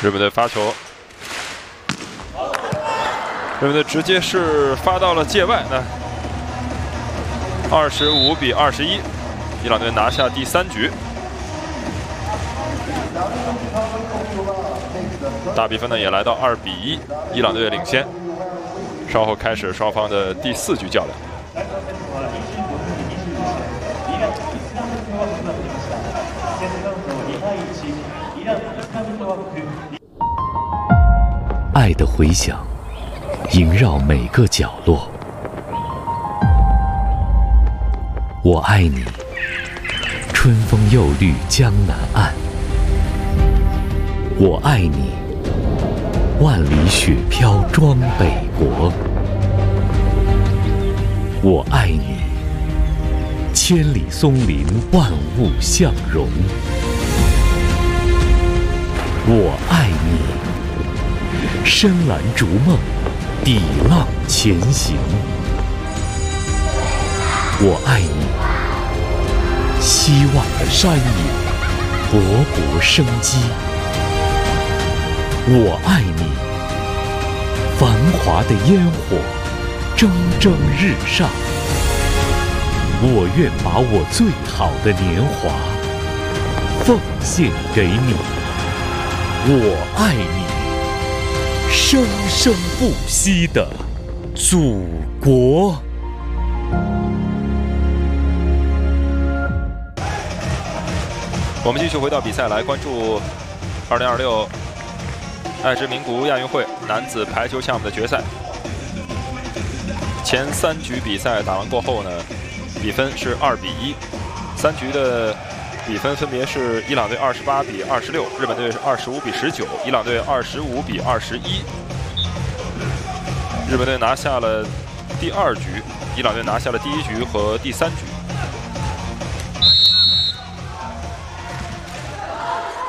日本队发球，日本队直接是发到了界外，那25比21，伊朗队拿下第3局。大比分呢也来到2比1，伊朗队领先。稍后开始双方的第4局较量。 爱的回响萦绕每个角落。我爱你，春风又绿江南岸。我爱你，万里雪飘装北国。我爱你，千里松林万物相融。我爱你，深蓝逐梦，抵浪前行。我爱你，希望的山野，勃勃生机。我爱你，繁华的烟火，蒸蒸日上。我愿把我最好的年华奉献给你。我爱你，生生不息的祖国。 我们继续回到比赛来关注2026爱知名古屋亚运会男子排球项目的决赛。前3局比赛打完过后呢，比分是2比1，3局的比分分别是伊朗队28比26，日本队是25比19，伊朗队25比21。日本队拿下了第2局，伊朗队拿下了第1局和第3局。